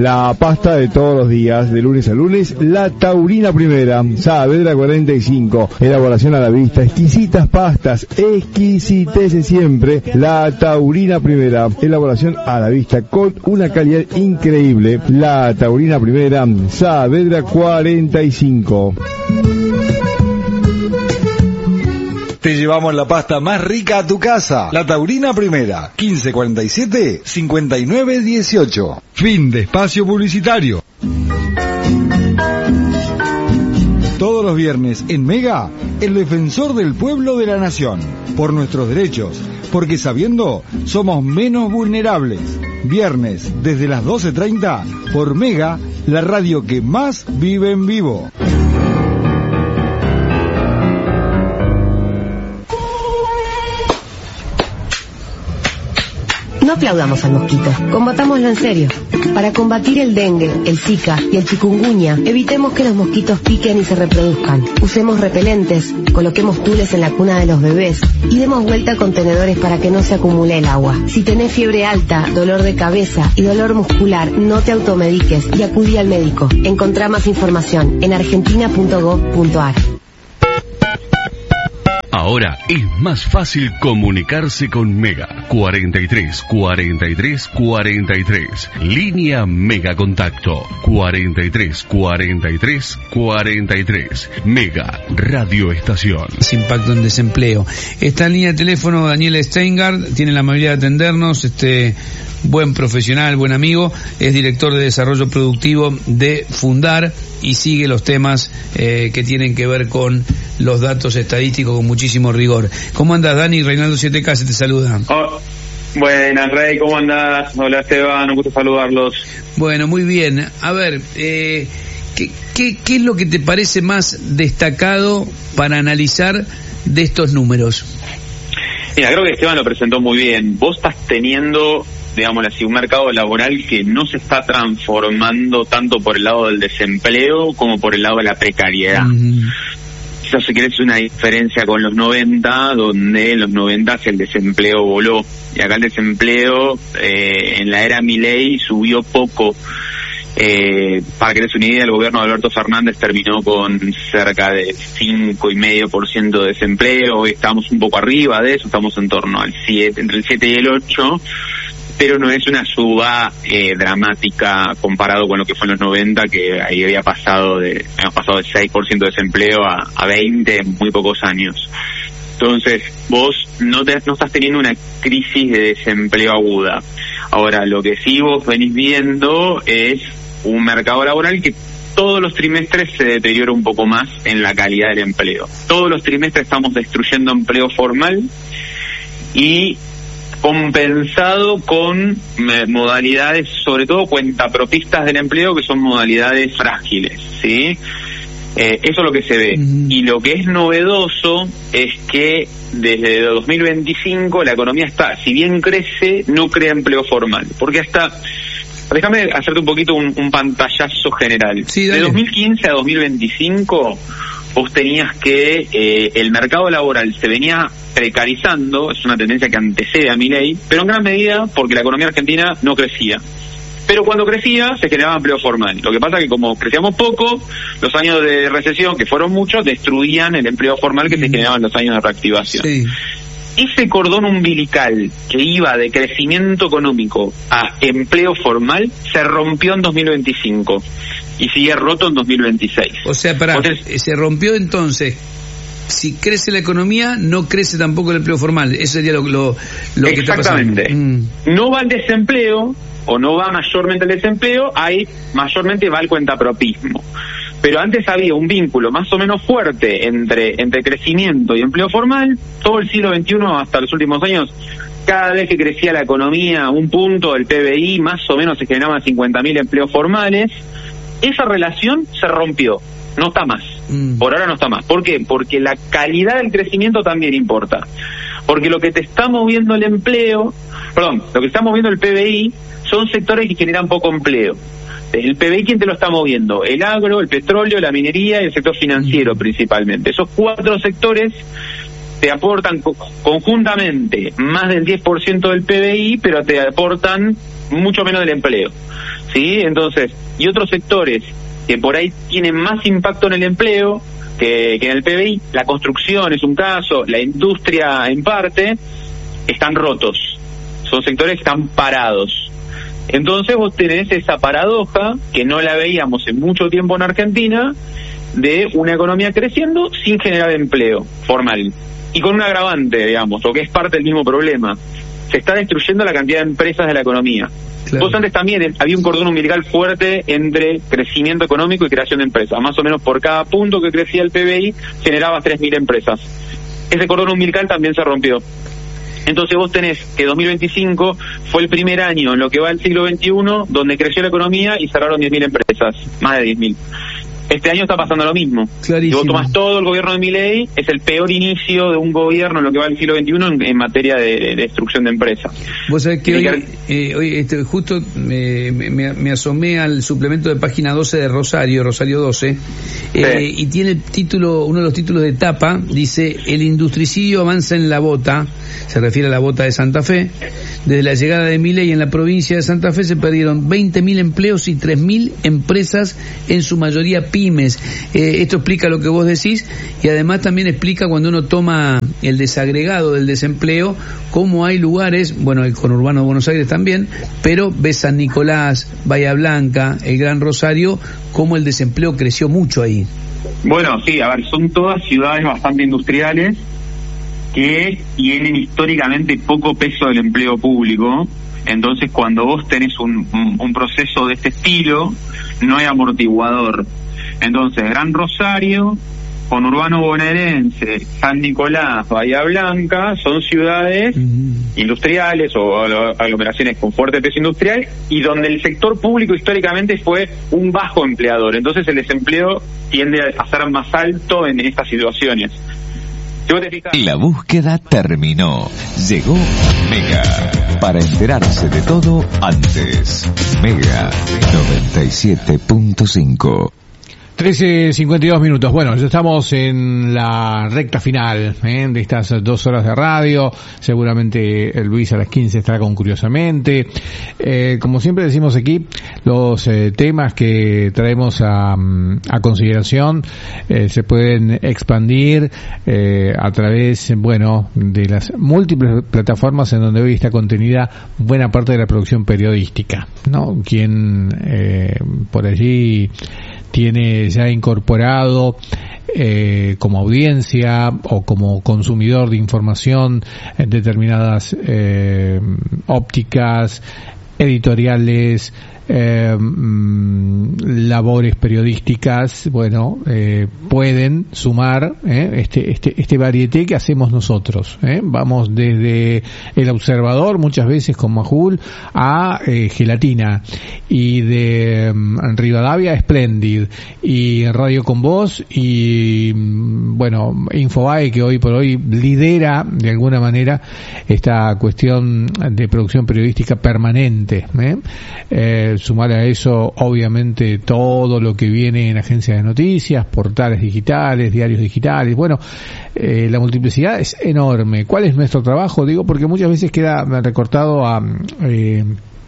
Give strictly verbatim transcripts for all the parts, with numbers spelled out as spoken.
La pasta de todos los días, de lunes a lunes, la Taurina Primera, Saavedra cuarenta y cinco, elaboración a la vista, exquisitas pastas, exquisitece siempre, la Taurina Primera, elaboración a la vista con una calidad increíble, la Taurina Primera, Saavedra cuarenta y cinco. Te llevamos la pasta más rica a tu casa. La Taurina Primera, quince cuarenta y siete, cincuenta y nueve dieciocho. Fin de espacio publicitario. Todos los viernes en Mega, el defensor del pueblo de la nación. Por nuestros derechos, porque sabiendo, somos menos vulnerables. Viernes, desde las doce treinta, por Mega, la radio que más vive en vivo. No aplaudamos al mosquito, combatámoslo en serio. Para combatir el dengue, el zika y el chikungunya, evitemos que los mosquitos piquen y se reproduzcan. Usemos repelentes, coloquemos tules en la cuna de los bebés y demos vuelta a contenedores para que no se acumule el agua. Si tenés fiebre alta, dolor de cabeza y dolor muscular, no te automediques y acudí al médico. Encontrá más información en argentina punto gov punto ar. Ahora es más fácil comunicarse con Mega. cuarenta y tres, cuarenta y tres, cuarenta y tres. Línea Mega Contacto. cuarenta y tres, cuarenta y tres, cuarenta y tres. Mega Radio Estación. Impacto en desempleo. Está en línea de teléfono Daniel Steingart, tiene la amabilidad de atendernos, este buen profesional, buen amigo, es director de desarrollo productivo de Fundar y sigue los temas eh, que tienen que ver con los datos estadísticos con muchísimo rigor. ¿Cómo andas, Dani? Reinaldo siete K se te saluda. Oh, buenas, Rey, ¿cómo andás? Hola, Esteban, un gusto saludarlos. Bueno, muy bien. A ver, eh, ¿qué, qué, ¿qué es lo que te parece más destacado para analizar de estos números? Mira, creo que Esteban lo presentó muy bien. Vos estás teniendo, digamos así, un mercado laboral que no se está transformando tanto por el lado del desempleo como por el lado de la precariedad. Mm. Eso, si querés, es una diferencia con los noventa, donde en los noventa el desempleo voló. Y acá el desempleo, eh, en la era Milei, subió poco. Eh, para que des una idea, el gobierno de Alberto Fernández terminó con cerca de cinco y medio por ciento de desempleo. Hoy estamos un poco arriba de eso, estamos en torno al siete, entre el siete y el ocho, pero no es una suba eh, dramática comparado con lo que fue en los noventa, que ahí había pasado de habíamos pasado del seis por ciento de desempleo a, a veinte en muy pocos años. Entonces, vos no, te, no estás teniendo una crisis de desempleo aguda. Ahora, lo que sí vos venís viendo es un mercado laboral que todos los trimestres se deteriora un poco más en la calidad del empleo. Todos los trimestres estamos destruyendo empleo formal y compensado con eh, modalidades, sobre todo cuentapropistas del empleo, que son modalidades frágiles, ¿sí? Eh, eso es lo que se ve. Uh-huh. Y lo que es novedoso es que desde dos mil veinticinco la economía está, si bien crece, no crea empleo formal. Porque hasta, déjame hacerte un poquito un, un pantallazo general. Sí, de dos mil quince a dos mil veinticinco vos tenías que eh, el mercado laboral se venía precarizando, es una tendencia que antecede a Milei, pero en gran medida porque la economía argentina no crecía. Pero cuando crecía se generaba empleo formal. Lo que pasa es que como crecíamos poco, los años de recesión, que fueron muchos, destruían el empleo formal que mm. se generaba en los años de reactivación. Sí. Ese cordón umbilical que iba de crecimiento económico a empleo formal se rompió en dos mil veinticinco y sigue roto en dos mil veintiséis. O sea, pará, entonces, se rompió entonces. Si crece la economía, no crece tampoco el empleo formal. Eso sería lo, lo, lo que está pasando. Exactamente. Mm. No va el desempleo, o no va mayormente el desempleo, ahí mayormente va el cuentapropismo. Pero antes había un vínculo más o menos fuerte entre, entre crecimiento y empleo formal. Todo el siglo veintiuno hasta los últimos años, cada vez que crecía la economía un punto, el P B I, más o menos se generaban cincuenta mil empleos formales. Esa relación se rompió. No está más. Mm. Por ahora no está más. ¿Por qué? Porque la calidad del crecimiento también importa. Porque lo que te está moviendo el empleo, perdón, lo que está moviendo el P B I son sectores que generan poco empleo. El P B I, ¿quién te lo está moviendo? El agro, el petróleo, la minería y el sector financiero principalmente. Esos cuatro sectores te aportan co- conjuntamente más del diez por ciento del P B I, pero te aportan mucho menos del empleo. ¿sí? Entonces, y otros sectores que por ahí tienen más impacto en el empleo que, que en el P B I, la construcción es un caso, la industria en parte, están rotos, son sectores que están parados. Entonces vos tenés esa paradoja, que no la veíamos en mucho tiempo en Argentina, de una economía creciendo sin generar empleo formal. Y con un agravante, digamos, o que es parte del mismo problema. Se está destruyendo la cantidad de empresas de la economía. Claro. Vos antes también eh, había un cordón umbilical fuerte entre crecimiento económico y creación de empresas. Más o menos por cada punto que crecía el P B I, generaba tres mil empresas. Ese cordón umbilical también se rompió. Entonces vos tenés que dos mil veinticinco fue el primer año en lo que va del siglo veintiuno donde creció la economía y cerraron diez mil empresas, más de diez mil. Este año está pasando lo mismo. Clarísimo. Si vos tomás todo el gobierno de Milei, es el peor inicio de un gobierno en lo que va del siglo veintiuno en, en materia de, de destrucción de empresas. Vos sabés que hoy, eh, hoy este, justo eh, me, me asomé al suplemento de página doce de Rosario, Rosario doce, eh, sí. Y tiene el título, uno de los títulos de tapa, dice: el industricidio avanza en la bota, se refiere a la bota de Santa Fe. Desde la llegada de Milei en la provincia de Santa Fe se perdieron veinte mil empleos y tres mil empresas, en su mayoría pymes. Eh, esto explica lo que vos decís, y además también explica, cuando uno toma el desagregado del desempleo, cómo hay lugares, bueno, el conurbano de Buenos Aires también, pero ves San Nicolás, Bahía Blanca, el Gran Rosario, cómo el desempleo creció mucho ahí. Bueno, sí, a ver, son todas ciudades bastante industriales que tienen históricamente poco peso del empleo público. Entonces, cuando vos tenés un, un, un proceso de este estilo, no hay amortiguador. Entonces, Gran Rosario, conurbano bonaerense, San Nicolás, Bahía Blanca, son ciudades uh-huh. industriales o aglomeraciones con fuerte peso industrial, y donde el sector público históricamente fue un bajo empleador. Entonces, el desempleo tiende a ser más alto en estas situaciones. La búsqueda terminó. Llegó Mega, para enterarse de todo antes. Mega noventa y siete punto cinco. trece cincuenta y dos minutos. Bueno, ya estamos en la recta final ¿eh? de estas dos horas de radio. Seguramente Luis a las quince estará con Curiosamente. Eh, como siempre decimos aquí, los eh, temas que traemos a, a consideración eh, se pueden expandir eh, a través, bueno, de las múltiples plataformas en donde hoy está contenida buena parte de la producción periodística, ¿no? Quien eh, por allí tiene ya incorporado eh, como audiencia o como consumidor de información en determinadas eh, ópticas, editoriales, eh, labores periodísticas, bueno, eh, pueden sumar eh, este este este varieté que hacemos nosotros. Eh. Vamos desde El Observador, muchas veces con Majul, a eh, Gelatina, y de um, Rivadavia, Splendid, y Radio con Voz, y bueno, Infobae, que hoy por hoy lidera de alguna manera esta cuestión de producción periodística permanente. ¿eh? Eh, sumar a eso, obviamente, todo lo que viene en agencias de noticias, portales digitales, diarios digitales. Bueno, eh, la multiplicidad es enorme. ¿Cuál es nuestro trabajo? Digo, porque muchas veces queda recortado a eh,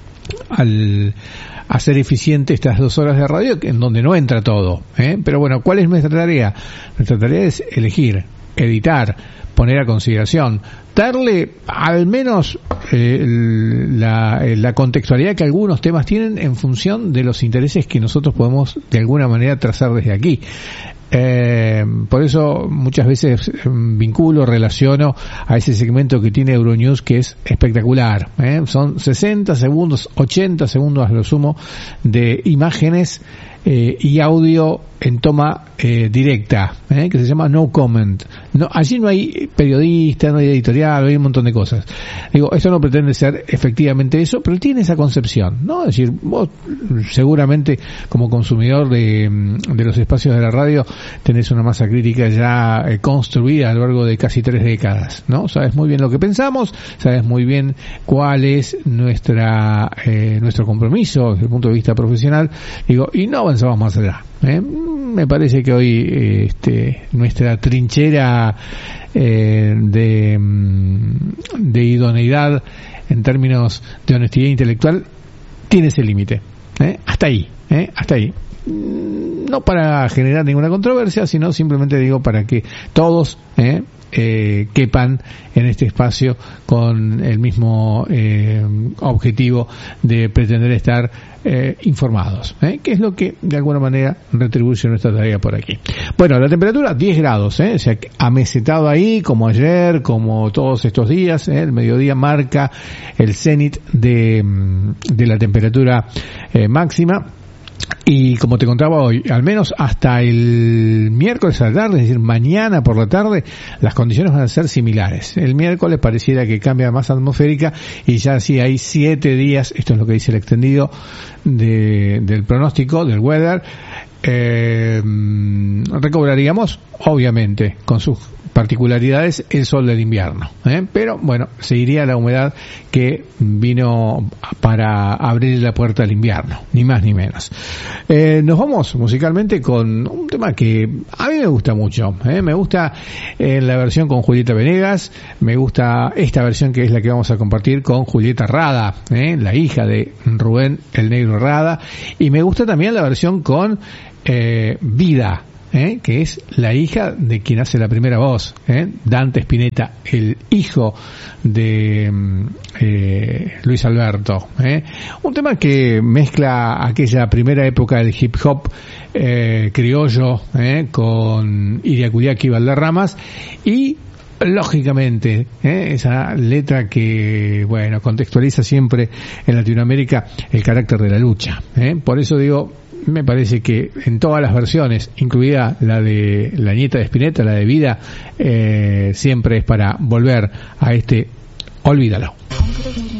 al hacer eficiente estas dos horas de radio, en donde no entra todo. ¿eh? Pero bueno, ¿cuál es nuestra tarea? Nuestra tarea es elegir, editar, poner a consideración, darle al menos eh, la, la contextualidad que algunos temas tienen en función de los intereses que nosotros podemos de alguna manera trazar desde aquí. Eh, por eso muchas veces eh, vinculo, relaciono a ese segmento que tiene Euronews, que es espectacular. ¿eh? Son sesenta segundos, ochenta segundos a lo sumo de imágenes eh, y audio en toma eh, directa, ¿eh? que se llama No Comment. No, allí no hay periodista, no hay editorial, hay un montón de cosas. Digo, esto no pretende ser efectivamente eso, pero tiene esa concepción, ¿no? Es decir, vos seguramente como consumidor de, de los espacios de la radio tenés una masa crítica ya eh, construida a lo largo de casi tres décadas, ¿no? Sabes muy bien lo que pensamos, sabes muy bien cuál es nuestra eh, nuestro compromiso desde el punto de vista profesional. Digo, y no avanzamos más allá. ¿eh? Me parece que hoy eh, este, nuestra trinchera eh, de, de idoneidad en términos de honestidad intelectual tiene ese límite. ¿eh? Hasta ahí, ¿eh? Hasta ahí. No para generar ninguna controversia, sino simplemente digo para que todos ¿eh? Eh, quepan en este espacio con el mismo eh, objetivo de pretender estar eh, informados, ¿eh? que es lo que de alguna manera retribuye nuestra tarea por aquí. Bueno, la temperatura diez grados, ¿eh? O sea, amesetado ahí como ayer, como todos estos días, ¿eh? El mediodía marca el cenit de, de la temperatura eh, máxima. Y como te contaba hoy, al menos hasta el miércoles a la tarde, es decir, mañana por la tarde, las condiciones van a ser similares. El miércoles pareciera que cambia la masa atmosférica y ya sí hay siete días, esto es lo que dice el extendido de, del pronóstico, del weather, eh, recobraríamos, obviamente, con sus particularidades, el sol del invierno, ¿eh? Pero bueno, seguiría la humedad que vino para abrir la puerta al invierno, ni más ni menos. Eh, nos vamos musicalmente con un tema que a mí me gusta mucho, ¿eh? Me gusta en la versión con Julieta Venegas, me gusta esta versión que es la que vamos a compartir con Julieta Rada, ¿eh? La hija de Rubén el Negro Rada, y me gusta también la versión con eh, Vida, ¿Eh? que es la hija de quien hace la primera voz, ¿eh? Dante Spinetta, el hijo de eh, Luis Alberto, ¿eh? Un tema que mezcla aquella primera época del hip hop eh, criollo, ¿eh? con Iriacuyac y Valderramas, y lógicamente, ¿eh? esa letra que, bueno, contextualiza siempre en Latinoamérica el carácter de la lucha, ¿eh? Por eso digo, me parece que en todas las versiones, incluida la de la nieta de Spinetta, la de Vida, eh, siempre es para volver a este Olvídalo.